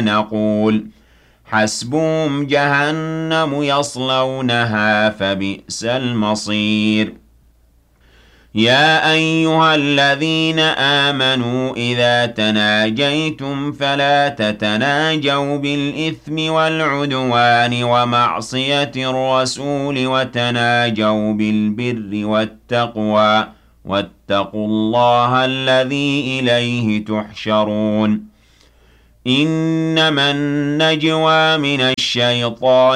ونقول حسبهم جهنم يصلونها فبئس المصير. يا أيها الذين آمنوا إذا تناجيتم فلا تتناجوا بالإثم والعدوان ومعصية الرسول وتناجوا بالبر والتقوى واتقوا الله الذي إليه تحشرون. إنما النجوى من الشيطان